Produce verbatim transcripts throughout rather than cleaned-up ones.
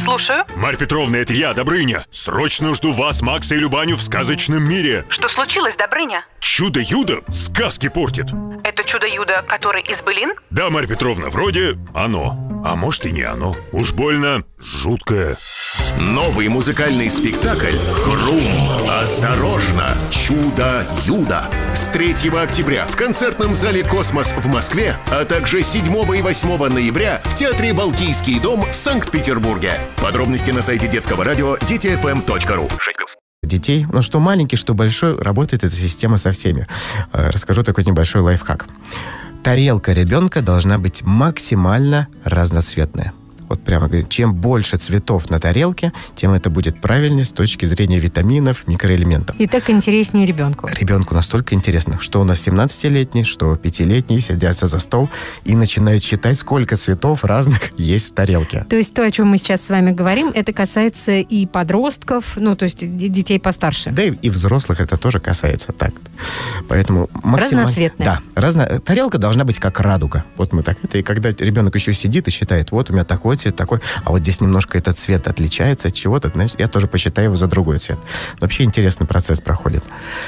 Слушаю. Марья Петровна, это я, Добрыня. Срочно жду вас, Макса и Любаню в сказочном мире. Что случилось, Добрыня? Чудо-юдо сказки портит. Это чудо-юдо, который из былин? Да, Марья Петровна, вроде оно. А может и не оно. Уж больно жуткое. Новый музыкальный спектакль «Хрум! Осторожно! Чудо-юдо!» с третьего октября в концертном зале «Космос» в Москве, а также седьмого и восьмого ноября в театре «Балтийский дом» в Санкт-Петербурге. Подробности на сайте детского радио дети эф эм точка ру. Детей, ну что маленький, что большой, работает эта система со всеми. Расскажу такой небольшой лайфхак. Тарелка ребенка должна быть максимально разноцветная. Вот прямо говорю, чем больше цветов на тарелке, тем это будет правильнее с точки зрения витаминов, микроэлементов. И так интереснее ребенку. Ребенку настолько интересно, что у нас семнадцатилетний, что пятилетний садятся за стол и начинают считать, сколько цветов разных есть в тарелке. То есть то, о чем мы сейчас с вами говорим, это касается и подростков, ну, то есть детей постарше. Да и, и взрослых это тоже касается так. Поэтому максимально... Разноцветная. Да. Разно... Тарелка должна быть как радуга. Вот мы так это. И когда ребенок еще сидит и считает, вот у меня такой цвет такой, а вот здесь немножко этот цвет отличается от чего-то, знаешь, я тоже посчитаю его за другой цвет. Вообще интересный процесс проходит.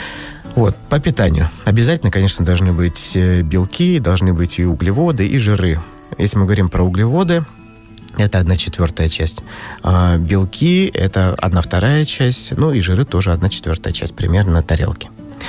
Вот, по питанию. Обязательно, конечно, должны быть белки, должны быть и углеводы, и жиры. Если мы говорим про углеводы, это одна четвертая часть. А белки – это одна вторая часть, ну и жиры тоже одна четвертая часть, примерно на тарелке.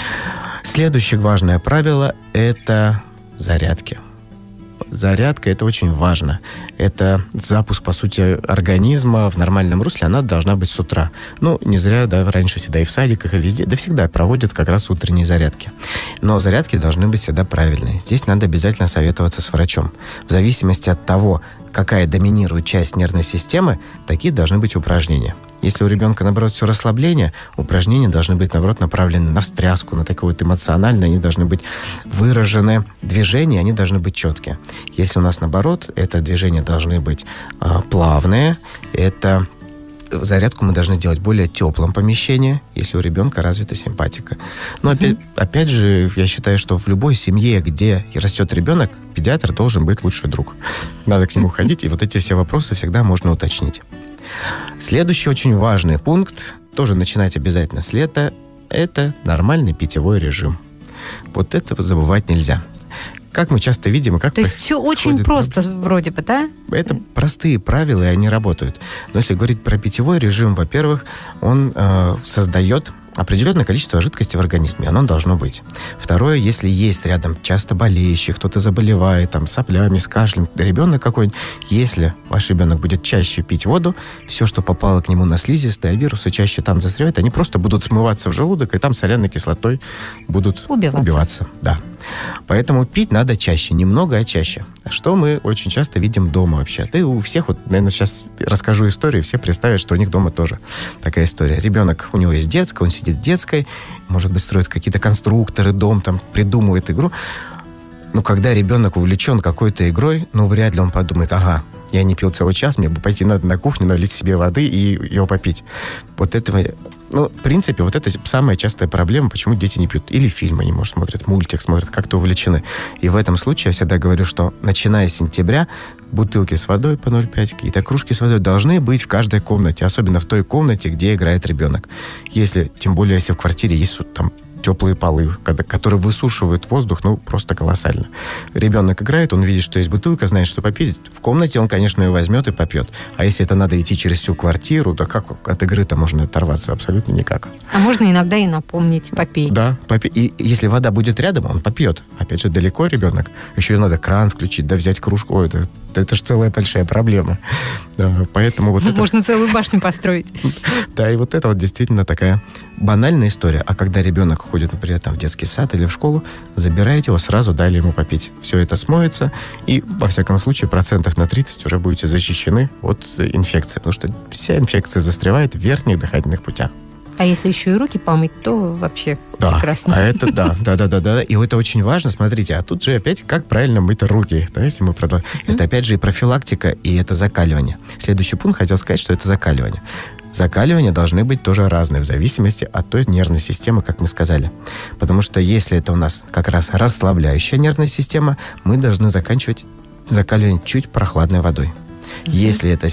Следующее важное правило – это зарядки. Зарядка – это очень важно. Это запуск, по сути, организма в нормальном русле. Она должна быть с утра. Ну, не зря, да, раньше всегда и в садиках, и везде, да всегда проводят как раз утренние зарядки. Но зарядки должны быть всегда правильные. Здесь надо обязательно советоваться с врачом. В зависимости от того, какая доминирует часть нервной системы, такие должны быть упражнения. Если у ребенка, наоборот, все расслабление, упражнения должны быть, наоборот, направлены на встряску, на такое вот эмоциональное, они должны быть выражены, движения, они должны быть четкие. Если у нас, наоборот, это движения должны быть э, плавные, это зарядку мы должны делать в более теплом помещении, если у ребенка развита симпатика. Но mm-hmm. опять, опять же, я считаю, что в любой семье, где растет ребенок, педиатр должен быть лучший друг. Надо к нему ходить, и вот эти все вопросы всегда можно уточнить. Следующий очень важный пункт, тоже начинать обязательно с лета, это нормальный питьевой режим. Вот это забывать нельзя. Как мы часто видим, и как... То есть все очень просто вроде бы, да? Это простые правила, и они работают. Но если говорить про питьевой режим, во-первых, он э, создает определенное количество жидкости в организме, оно должно быть. Второе, если есть рядом часто болеющий, кто-то заболевает, там, соплями, с кашлем, ребенок какой-нибудь, если ваш ребенок будет чаще пить воду, все, что попало к нему на слизистые, а вирусы чаще там застревают, они просто будут смываться в желудок, и там соляной кислотой будут убиваться. убиваться. Да. Поэтому пить надо чаще, немного, а чаще. Что мы очень часто видим дома вообще. Да и у всех, вот, наверное, сейчас расскажу историю, все представят, что у них дома тоже такая история. Ребенок, у него есть детская, он сидит в детской, может быть, строит какие-то конструкторы, дом, там, придумывает игру. Но когда ребенок увлечен какой-то игрой, ну, вряд ли он подумает, ага, я не пил целый час, мне бы пойти надо на кухню, налить себе воды и ее попить. Вот этого... Ну, в принципе, вот это самая частая проблема, почему дети не пьют. Или фильм они, может, смотрят, мультик смотрят, как-то увлечены. И в этом случае я всегда говорю, что начиная с сентября бутылки с водой по ноль целых пять, какие-то кружки с водой должны быть в каждой комнате, особенно в той комнате, где играет ребенок. Если, тем более, если в квартире есть там теплые полы, которые высушивают воздух, ну, просто колоссально. Ребенок играет, он видит, что есть бутылка, знает, что попить. В комнате он, конечно, ее возьмет и попьет. А если это надо идти через всю квартиру, то как от игры-то можно оторваться? Абсолютно никак. А можно иногда и напомнить, попей. Да, попей. И если вода будет рядом, он попьет. Опять же, далеко ребенок. Еще и надо кран включить, да, взять кружку. Ой, это, это же целая большая проблема. Да, поэтому вот это... Можно целую башню построить. Да, и вот это вот действительно такая банальная история. А когда ребенок ходит, например, там, в детский сад или в школу, забираете его, сразу дали ему попить. Все это смоется, и, во всяком случае, процентов на тридцать уже будете защищены от инфекции, потому что вся инфекция застревает в верхних дыхательных путях. А если еще и руки помыть, то вообще да, прекрасно. А это да, да, да, да, да. И это очень важно. Смотрите, а тут же опять как правильно мыть руки. Да, если мы продолжим. Mm-hmm. Это опять же и профилактика, и это закаливание. Следующий пункт хотел сказать, что это закаливание. Закаливания должны быть тоже разные, в зависимости от той нервной системы, как мы сказали. Потому что если это у нас как раз расслабляющая нервная система, мы должны заканчивать закаливание чуть прохладной водой. Mm-hmm. Если это